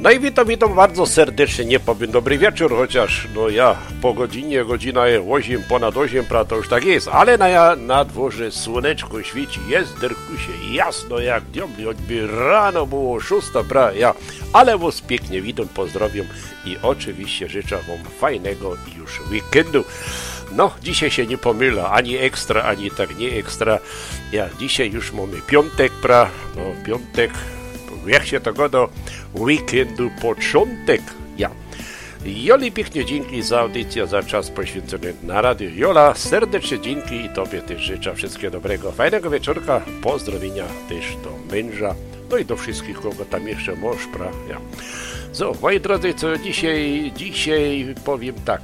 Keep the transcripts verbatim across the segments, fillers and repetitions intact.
No i witam, witam bardzo serdecznie, nie powiem dobry wieczór, chociaż no ja po godzinie, godzina jest osiem, ponad osiem, pra, to już tak jest, ale na, na dworze słoneczko świeci, jest derkusie, jasno jak diabli, choćby rano było szósta, pra, ja, ale was pięknie witam, pozdrawiam i oczywiście życzę wam fajnego już weekendu. No, dzisiaj się nie pomyla, ani ekstra, ani tak nie ekstra, ja, dzisiaj już mamy piątek, pra, no piątek, jak się to do weekendu początek. Ja. Joli pięknie dzięki za audycję, za czas poświęcony na radio. Jola, serdecznie dzięki i tobie też życzę wszystkiego dobrego, fajnego wieczorka, pozdrowienia też do męża, no i do wszystkich, kogo tam jeszcze możesz, pra. Ja. So, moi drodzy, co dzisiaj, dzisiaj powiem tak.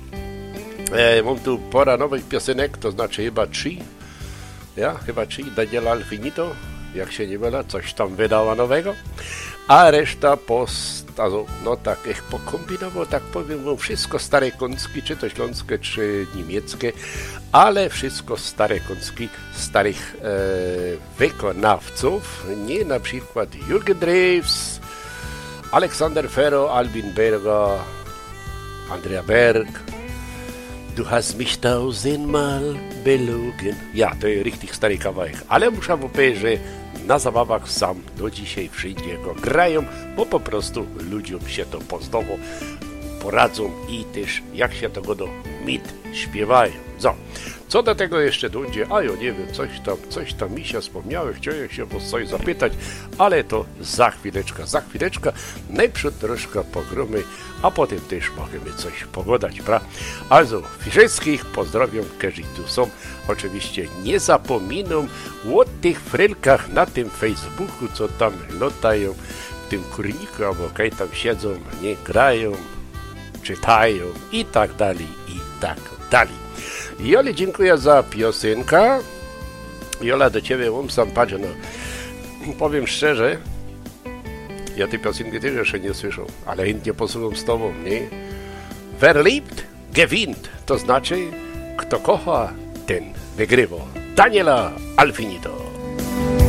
E, mam tu pora nowych piosenek, to znaczy chyba trzy. Ja, chyba trzy. Daniela Alfinito, jak się nie mylę, coś tam wydała nowego, a reszta post, also, no tak, jak pokombinował, tak powiem, no wszystko stare kącki, czy to śląskie, czy niemieckie, ale wszystko stare kącki starych e, wykonawców, nie na przykład Jürgen Drews, Alexander Ferro, Albin Berger, Andrea Berg, Du hast mich tausendmal belogen. Ja, to jest richtig stary kawałek, ale muszę wam powiedzieć, że na zabawach sam do dzisiaj wszędzie go grają, bo po prostu ludziom się to pozdowo poradzą i też jak się tego do mit śpiewają. Co? Co do tego jeszcze dojdzie? A ja nie wiem, coś tam, coś tam mi się wspomniało, chciałem się was coś zapytać, ale to za chwileczkę, za chwileczkę, najpierw troszkę pogromy, a potem też możemy coś pogadać, pra? Also, wszystkich pozdrawiam, którzy tu są. Oczywiście nie zapominam o tych frylkach na tym Facebooku, co tam latają w tym kurniku, albo kaj tam siedzą, nie grają, czytają i tak dalej, i tak dalej. Joli, dziękuję za piosenkę. Jola, do ciebie mam sam patrzę, no powiem szczerze, ja tej piosenki też jeszcze nie słyszał, ale chętnie posłucham z tobą, nie? Wer liebt, gewinnt, to znaczy, kto kocha, ten wygrywa. Daniela Alfinito.